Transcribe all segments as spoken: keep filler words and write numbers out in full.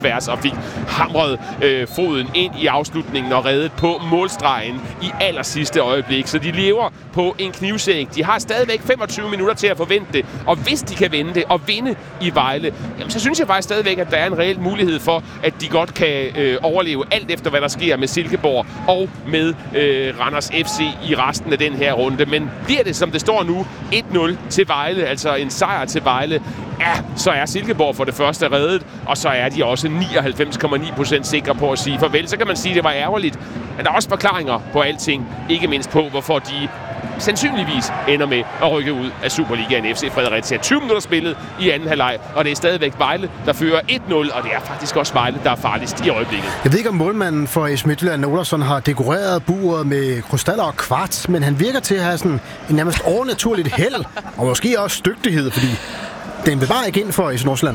værs og fik hamret øh, foden ind i afslutningen og reddet på målstregen i aller sidste øjeblik. Så de lever på en knivsæg. De har stadigvæk femogtyve minutter til at forvente det, og hvis de kan vende det og vinde i Vejle, jamen, så synes jeg faktisk stadigvæk, at der er en reel mulighed for, at de godt kan øh, overleve alt efter, hvad der sker med Silkeborg og med øh, Randers F C i resten af den her runde. Men bliver det, som det står nu, et nul til Vejle, altså en sejr til Vejle, ja, så er Silkeborg for det første reddet, og så er de også nioghalvfems komma ni procent sikre på at sige farvel. Så kan man sige, at det var ærgerligt, men der er også forklaringer på alting, ikke mindst på, hvorfor de sandsynligvis ender med at rykke ud af Superligaen. F C Fredericia tyve minutter spillet i anden halvleg, og det er stadigvæk Vejle, der fører et nul, og det er faktisk også Vejle, der er farligst i øjeblikket. Jeg ved ikke, om målmanden for F C Midtjylland, Olofsson, har dekoreret buret med krystaller og kvarts, men han virker til at have sådan en nærmest overnaturligt held, og måske også dygtighed, fordi den vil bare ikke ind for F C Nordsjælland.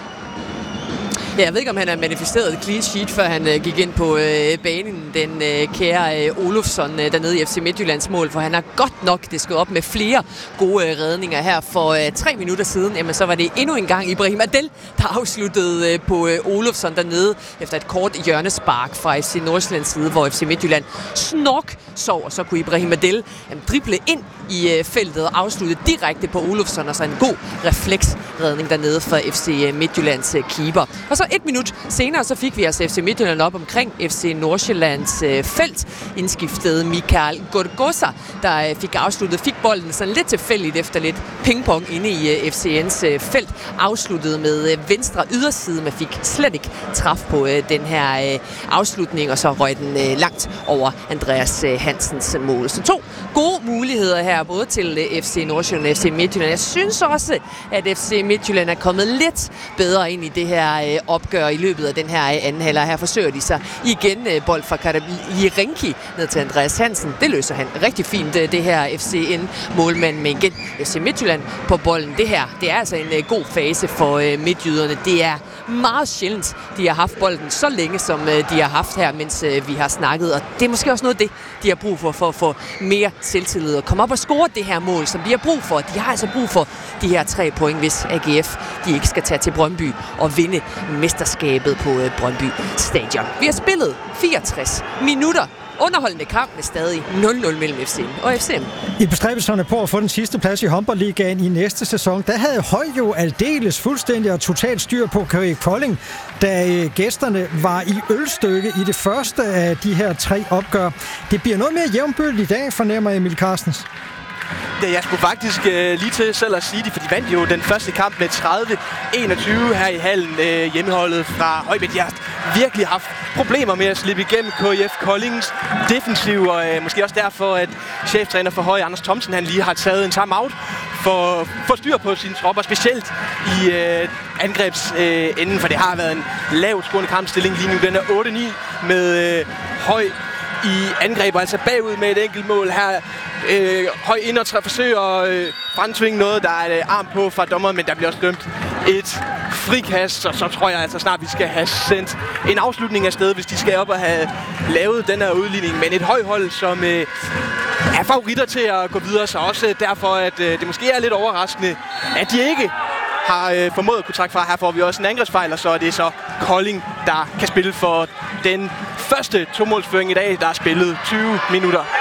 Ja, jeg ved ikke, om han har manifesteret et clean sheet, før han øh, gik ind på øh, banen, den øh, kære øh, Olofsson øh, dernede i F C Midtjyllands mål, for han har godt nok disket op med flere gode øh, redninger her for øh, tre minutter siden. Jamen, så var det endnu en gang Ibrahim Adel, der afsluttede øh, på øh, Olofsson dernede efter et kort hjørnespark fra F C Nordsjællands side, hvor F C Midtjylland snok sov, og så kunne Ibrahim Adel jamen, drible ind i øh, feltet og afslutte direkte på Olofsson, og så en god refleksredning dernede for F C Midtjyllands øh, keeper. Og så et minut senere, så fik vi altså F C Midtjylland op omkring F C Nordsjællands øh, felt. Indskiftede Michael Gorgosa, der øh, fik afsluttet, fik bolden sådan lidt tilfældigt efter lidt pingpong inde i øh, F C N's øh, felt. Afsluttede med øh, venstre yderside, men fik slet ikke træf på øh, den her øh, afslutning, og så røg den øh, langt over Andreas øh, Hansens mål. Så to gode muligheder her, både til øh, F C Nordsjælland og F C Midtjylland. Jeg synes også, at F C Midtjylland er kommet lidt bedre ind i det her øh, opgør i løbet af den her anden halvleg. Her forsøger de sig igen bold fra Karabirinki ned til Andreas Hansen. Det løser han rigtig fint, det her F C N-målmand, men igen F C Midtjylland på bolden. Det her, det er altså en god fase for midtjyderne. Det er meget sjældent, de har haft bolden så længe, som de har haft her, mens vi har snakket, og det er måske også noget af det, de har brug for, for at få mere selvtillid og komme op og score det her mål, som de har brug for. De har altså brug for de her tre point, hvis A G F de ikke skal tage til Brøndby og vinde mesterskabet på Brøndby Stadion. Vi har spillet fireogtres minutter. Underholdende kamp med stadig nul nul mellem F C og F C M. I bestræbelserne på at få den sidste plads i håndboldligaen i næste sæson, der havde Høj jo aldeles fuldstændig og totalt styr på K I Kolding, da gæsterne var i ølstykke i det første af de her tre opgør. Det bliver noget mere jævnbyrdigt i dag, fornemmer Emil Carstens. Ja, jeg skulle faktisk øh, lige til selv at sige det, for de vandt jo den første kamp med tredive enogtyve her i hallen. Øh, hjemmeholdet fra Højbæk. De har virkelig haft problemer med at slippe igennem K I F Koldings defensiv, og øh, måske også derfor, at cheftræner for Høje, Anders Thomsen, han lige har taget en timeout for, for styr på sine tropper, specielt i øh, angrebsenden, øh, for det har været en lavt scorende kampstilling lige nu. Den er otte ni med øh, Høj i angreb, altså bagud med et enkelt mål her. Øh, Høj ind og forsøger at øh, fremtvinge noget, der er et øh, arm på fra dommeren, men der bliver også dømt et frikast, og så tror jeg altså snart, vi skal have sendt en afslutning af sted, hvis de skal op og have lavet den her udligning. Men et Højhold, som øh, er favoritter til at gå videre, så også derfor, at øh, det måske er lidt overraskende, at de ikke har øh, formået at kunne trække fra. Her får vi også en angrebsfejl, og så er det så Kolding, der kan spille for den første tomålsføring i dag. Der er spillet tyve minutter